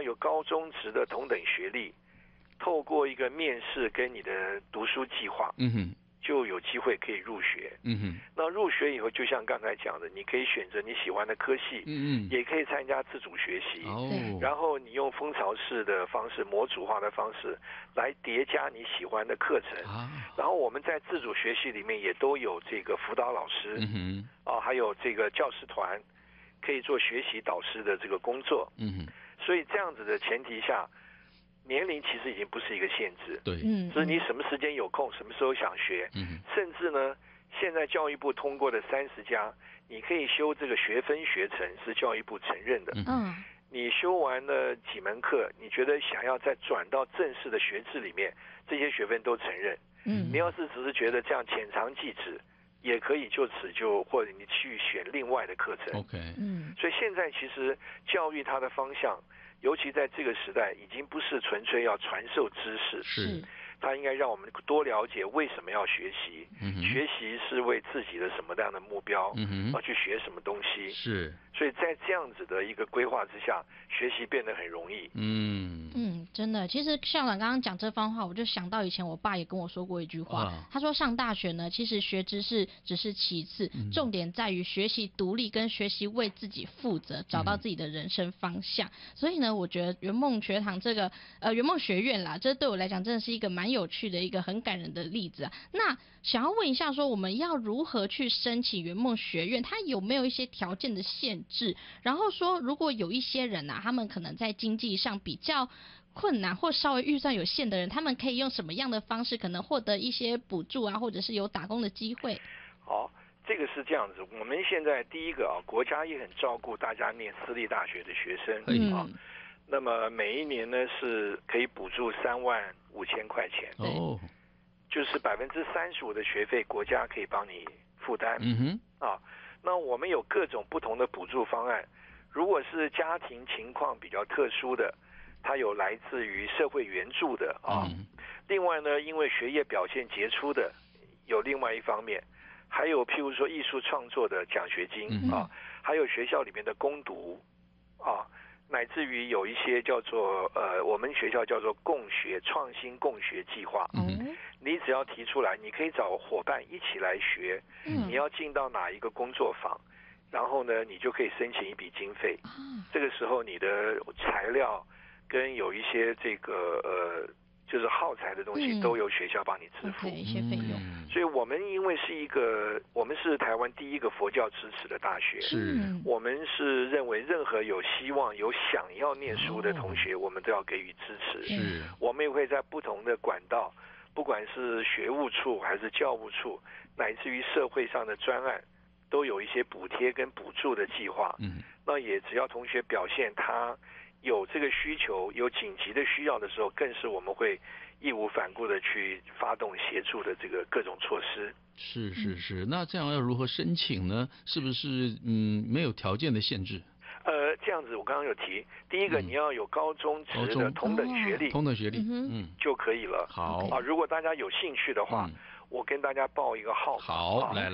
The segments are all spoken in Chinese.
有高中职的同等学历，透过一个面试跟你的读书计划，就有机会可以入学。那入学以后，就像刚才讲的，你可以选择你喜欢的科系，也可以参加自主学习，然后你用蜂巢式的方式、模组化的方式来叠加你喜欢的课程。然后我们在自主学习里面也都有这个辅导老师，还有这个教师团，可以做学习导师的这个工作。所以这样子的前提下，年龄其实已经不是一个限制， 对， 就是你什么时间有空，什么时候想学，甚至呢，现在教育部通过的30+，你可以修这个学分学程，是教育部承认的。你修完了几门课，你觉得想要再转到正式的学制里面，这些学分都承认。你要是只是觉得这样浅尝即止，也可以就此就或者你去选另外的课程。所以现在其实教育它的方向，尤其在这个时代，已经不是纯粹要传授知识， 是它应该让我们多了解为什么要学习，学习是为自己的什么样的目标，要去学什么东西。 是， 所以在这样子的一个规划之下，学习变得很容易。 真的，其实校长刚刚讲这番话，我就想到以前我爸也跟我说过一句话，他说上大学呢，其实学知识只是其次，重点在于学习独立跟学习为自己负责，找到自己的人生方向。所以呢，我觉得圆梦学堂这个圆梦学院啦，这对我来讲真的是一个蛮有趣的一个很感人的例子啊。那想要问一下说，我们要如何去申请圆梦学院？它有没有一些条件的限制？然后说，如果有一些人啊，他们可能在经济上比较困难或稍微预算有限的人，他们可以用什么样的方式可能获得一些补助啊，或者是有打工的机会？ 这个是这样子。我们现在第一个国家也很照顾大家念私立大学的学生那么每一年呢是可以补助35000块钱，就是35%的学费国家可以帮你负担。那我们有各种不同的补助方案，如果是家庭情况比较特殊的，它有来自于社会援助的另外呢，因为学业表现杰出的有另外一方面，还有譬如说艺术创作的奖学金还有学校里面的攻读乃至于有一些叫做我们学校叫做共学创新共学计划。你只要提出来，你可以找伙伴一起来学，你要进到哪一个工作坊，然后呢，你就可以申请一笔经费。这个时候你的材料跟有一些这个就是耗材的东西都由学校帮你支付一些费用。 所以我们因为我们是台湾第一个佛教支持的大学，我们是认为任何有希望有想要念书的同学，我们都要给予支持。我们也会在不同的管道，不管是学务处还是教务处，乃至于社会上的专案，都有一些补贴跟补助的计划。那也只要同学表现他有这个需求，有紧急的需要的时候，更是我们会义无反顾的去发动协助的这个各种措施。 是，那这样要如何申请呢？是不是没有条件的限制？ 这样子我刚刚有提，第一个你要有高中职的同等学历，就可以了。好如果大家有兴趣的话，我跟大家报一个号码。 好，来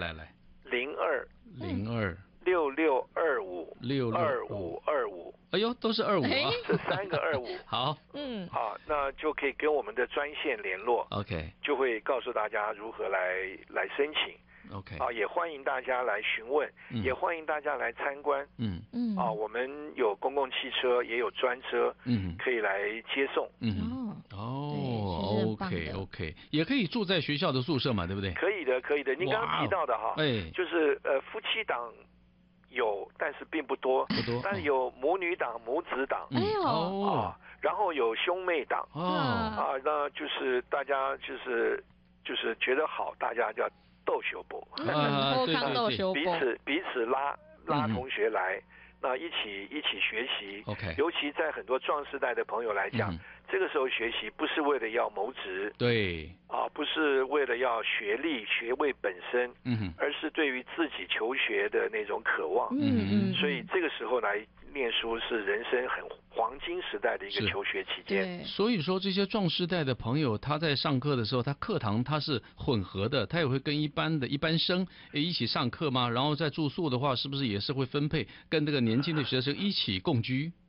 ，026625 2525。 哎呦，都是25 这3个25。 好， 那就可以跟我们的专线联络。 OK， 就会告诉大家如何来申请。 OK， 也欢迎大家来询问，也欢迎大家来参观。我们有公共汽车，也有专车，可以来接送。 OK， 也可以住在学校的宿舍嘛，对不对？ 可以的。您刚刚提到的就是夫妻档有，但是并不多，但是有母女档、母子档，然后有兄妹档那就是大家就是觉得好，大家叫斗修补，彼此拉同学来，那一起学习。尤其在很多壮世代的朋友来讲，这个时候学习不是为了要谋职，不是为了要学历学位本身，而是对于自己求学的那种渴望。所以这个时候来念书是人生很黄金时代的一个求学期间。 所以说这些壮世代的朋友，他在上课的时候，他课堂他是混合的，他也会跟一般生一起上课吗？然后在住宿的话，是不是也是会分配跟这个年轻的学生一起共居？